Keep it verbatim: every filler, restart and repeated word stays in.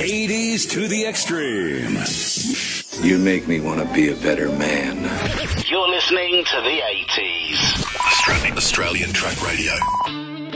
eighties to the extreme. You make me want to be a better man. You're listening to the eighties. Australian, Australian Track Radio.